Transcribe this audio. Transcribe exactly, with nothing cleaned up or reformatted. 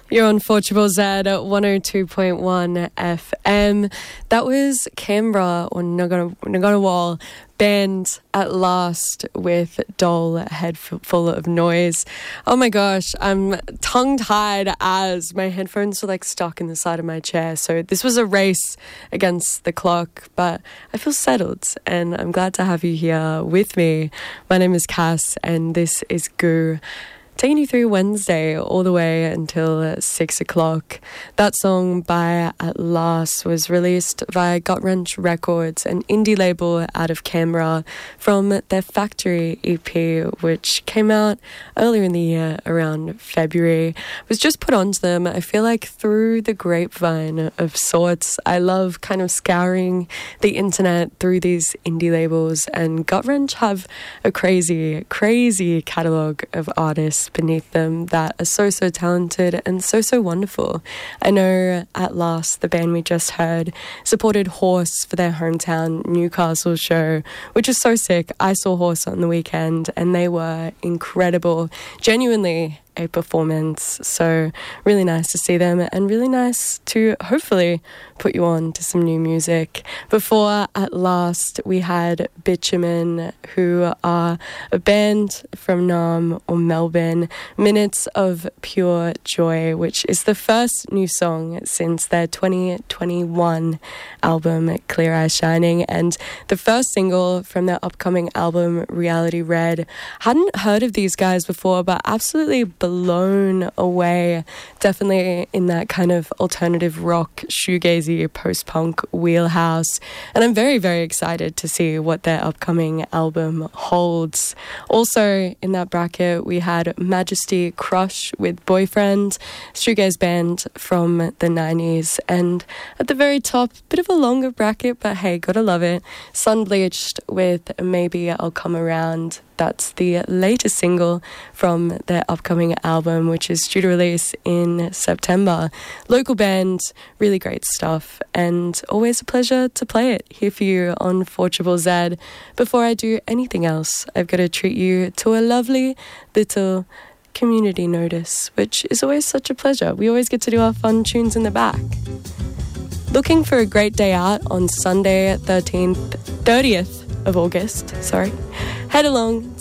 You're on four Z Z at one oh two point one F M. That was Canberra or Ngunnawal band at last with Doll Head Full of Noise. Oh my gosh, I'm tongue-tied as my headphones were like stuck in the side of my chair. So this was a race against the clock, but I feel settled and I'm glad to have you here with me. My name is Cass and this is Goo, taking you through Wednesday all the way until six o'clock. That song by At Last was released via Gut Wrench Records, an indie label out of Canberra, from their Factory E P, which came out earlier in the year around February. It was just put onto them, I feel like, through the grapevine of sorts. I love kind of scouring the internet through these indie labels, and Gut Wrench have a crazy, crazy catalogue of artists beneath them that are so, so talented and so, so wonderful. I know At Last, the band we just heard, supported Horse for their hometown Newcastle show, which is so sick. I saw Horse on the weekend and they were incredible. Genuinely a performance. So really nice to see them and really nice to hopefully put you on to some new music. Before At Last, we had Bitumen, who are a band from Naarm or Melbourne. Minutes of Pure Joy, which is the first new song since their twenty twenty-one album Clear Eyes Shining, and the first single from their upcoming album Reality Red. Hadn't heard of these guys before, but absolutely blown away. Definitely in that kind of alternative rock, shoegazy, post-punk wheelhouse. And I'm very, very excited to see what their upcoming album holds. Also in that bracket, we had Majesty Crush with Boyfriend, shoegaze band from the nineties. And at the very top, bit of a longer bracket, but hey, gotta love it. Sunbleached with Maybe I'll Come Around. That's the latest single from their upcoming album, which is due to release in September. Local band, really great stuff, and always a pleasure to play it here for you on four Z Z. Before I do anything else, I've got to treat you to a lovely little community notice, which is always such a pleasure. We always get to do our fun tunes in the back. Looking for a great day out on Sunday, thirteenth, thirtieth of August, sorry. Head along